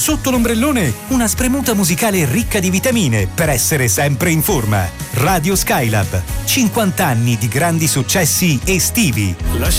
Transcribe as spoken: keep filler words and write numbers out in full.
Sotto l'ombrellone una spremuta musicale ricca di vitamine per essere sempre in forma. Radio Skylab, cinquanta anni di grandi successi estivi.